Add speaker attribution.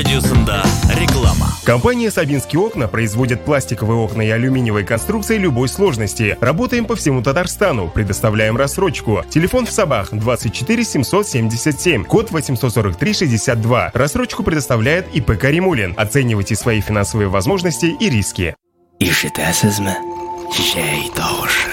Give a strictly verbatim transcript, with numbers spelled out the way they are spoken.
Speaker 1: Радиосында реклама.
Speaker 2: Компания «Сабинские окна» производит пластиковые окна и алюминиевые конструкции любой сложности. Работаем по всему Татарстану, предоставляем рассрочку. Телефон в Сабах двадцать четыре семьсот семьдесят семь, код восемьсот сорок три шестьдесят два. Рассрочку предоставляет ИП «Каримулин». Оценивайте свои финансовые возможности и риски.
Speaker 3: Ишетасызмы? Жай таушы.